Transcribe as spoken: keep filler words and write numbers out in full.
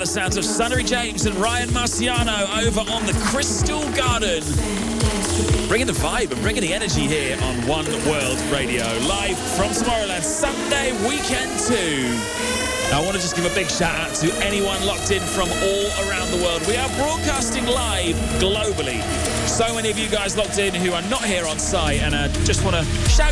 sounds of Sunnery James and Ryan Marciano over on the Crystal Garden. Bringing the vibe and bringing the energy here on One World Radio. Live from Tomorrowland, Sunday weekend two. Now, I want to just give a big shout out to anyone locked in from all around the world. We are broadcasting live globally. So many of you guys locked in who are not here on site, and I uh, just want to shout